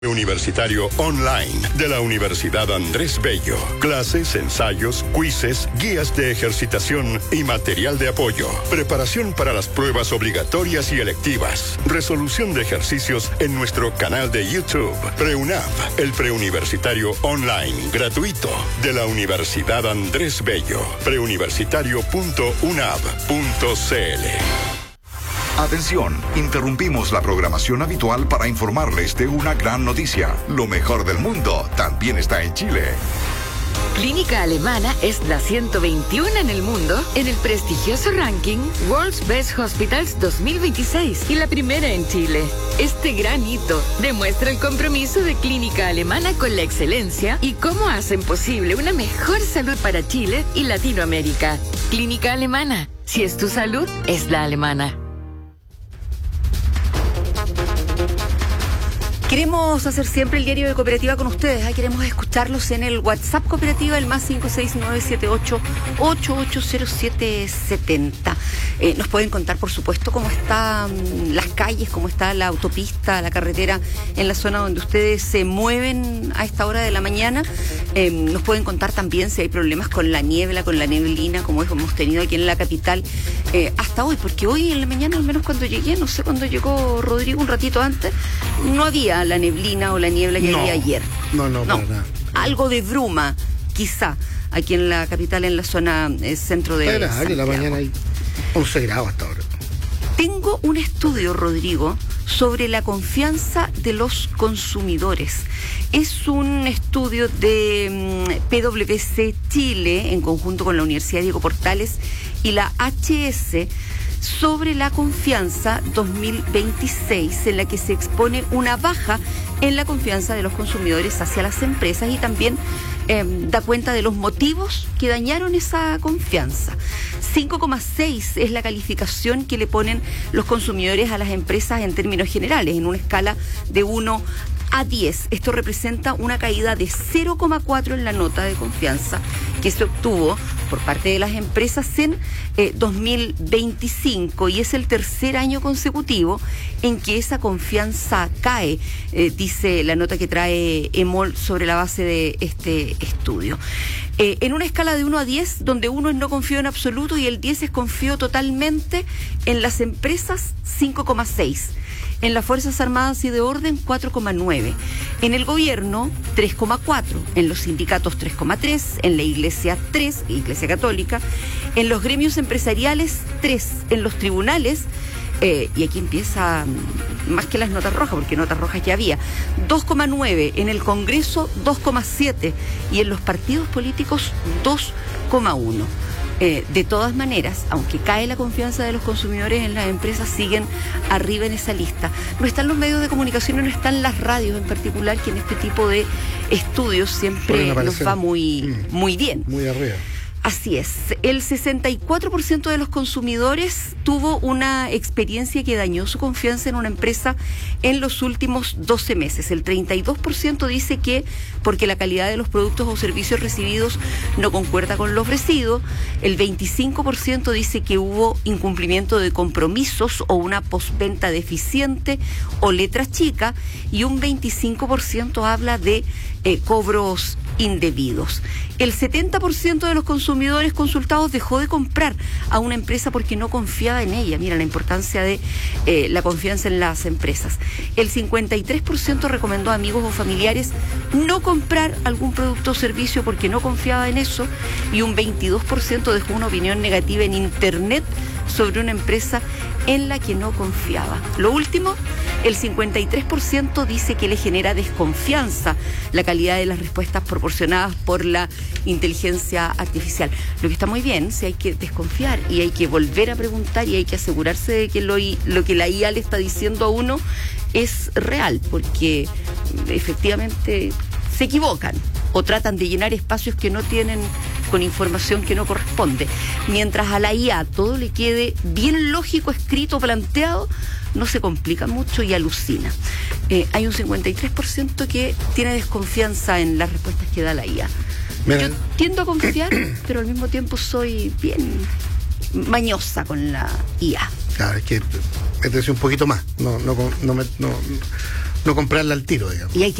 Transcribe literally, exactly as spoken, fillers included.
Universitario online de la Universidad Andrés Bello. Clases, ensayos, quizzes, guías de ejercitación y material de apoyo. Preparación para las pruebas obligatorias y electivas. Resolución de ejercicios en nuestro canal de YouTube. PreUNAV, el preuniversitario online gratuito de la Universidad Andrés Bello. preuniversitario punto unav punto cl. Atención, interrumpimos la programación habitual para informarles de una gran noticia. Lo mejor del mundo también está en Chile. Clínica Alemana es la ciento veintiuno en el mundo en el prestigioso ranking World's Best Hospitals dos mil veintiséis y la primera en Chile. Este gran hito demuestra el compromiso de Clínica Alemana con la excelencia y cómo hacen posible una mejor salud para Chile y Latinoamérica. Clínica Alemana, si es tu salud, es la alemana. Queremos hacer siempre el diario de Cooperativa con ustedes. ¿eh? Queremos escucharlos en el WhatsApp Cooperativa, el más cinco seis nueve siete ocho ocho ocho cero siete siete cero. Eh, nos pueden contar, por supuesto, cómo están las calles, cómo está la autopista, la carretera en la zona donde ustedes se mueven a esta hora de la mañana. Eh, nos pueden contar también si hay problemas con la niebla, con la neblina, como hemos tenido aquí en la capital eh, hasta hoy. Porque hoy en la mañana, al menos cuando llegué, no sé cuándo llegó Rodrigo, un ratito antes, no había la neblina o la niebla que no, había ayer. No, no, no, para nada. Algo de bruma, quizá, aquí en la capital, en la zona eh, centro de Era, Santiago. la mañana hay once grados hasta ahora. Tengo un estudio, Rodrigo, sobre la confianza de los consumidores. Es un estudio de um, P W C Chile, en conjunto con la Universidad Diego Portales y la H S, sobre la confianza dos mil veintiséis, en la que se expone una baja en la confianza de los consumidores hacia las empresas y también eh, da cuenta de los motivos que dañaron esa confianza. cinco coma seis es la calificación que le ponen los consumidores a las empresas en términos generales, en una escala de uno a diez. Esto representa una caída de cero coma cuatro en la nota de confianza que se obtuvo por parte de las empresas en eh, dos mil veinticinco, y es el tercer año consecutivo en que esa confianza cae, eh, dice la nota que trae EMOL sobre la base de este estudio. Eh, en una escala de uno a diez, donde uno es no confío en absoluto y el diez es confío totalmente, en las empresas cinco coma seis. En las Fuerzas Armadas y de Orden, cuatro coma nueve. En el gobierno, tres coma cuatro. En los sindicatos, tres coma tres. En la Iglesia, tres, Iglesia Católica. En los gremios empresariales, tres. En los tribunales, eh, y aquí empieza más que las notas rojas, porque notas rojas ya había, dos coma nueve. En el Congreso, dos coma siete. Y en los partidos políticos, dos coma uno. Eh, de todas maneras, aunque cae la confianza de los consumidores en las empresas, siguen arriba en esa lista. No están los medios de comunicación y no están las radios en particular, que en este tipo de estudios siempre nos va muy, muy bien. Muy arriba. Así es. El sesenta y cuatro por ciento de los consumidores tuvo una experiencia que dañó su confianza en una empresa en los últimos doce meses. El treinta y dos por ciento dice que porque la calidad de los productos o servicios recibidos no concuerda con lo ofrecido. El veinticinco por ciento dice que hubo incumplimiento de compromisos o una postventa deficiente o letra chica. Y un veinticinco por ciento habla de eh, cobros indebidos. El setenta por ciento de los consumidores consultados dejó de comprar a una empresa porque no confiaba en ella. Mira la importancia de eh, la confianza en las empresas. El cincuenta y tres por ciento recomendó a amigos o familiares no comprar algún producto o servicio porque no confiaba en eso, y un veintidós por ciento dejó una opinión negativa en Internet sobre una empresa en la que no confiaba. Lo último, el cincuenta y tres por ciento dice que le genera desconfianza la calidad de las respuestas proporcionadas por la inteligencia artificial. Lo que está muy bien, si hay que desconfiar y hay que volver a preguntar y hay que asegurarse de que lo, lo que la I A le está diciendo a uno es real, porque efectivamente se equivocan o tratan de llenar espacios que no tienen con información que no corresponde. Mientras a la I A todo le quede bien lógico, escrito, planteado, no se complica mucho y alucina. Eh, hay un cincuenta y tres por ciento que tiene desconfianza en las respuestas que da la I A. Mira. Yo tiendo a confiar, pero al mismo tiempo soy bien mañosa con la I A. Claro, es que métese un poquito más. No, no, no, me, no, no comprarla al tiro, digamos. Y hay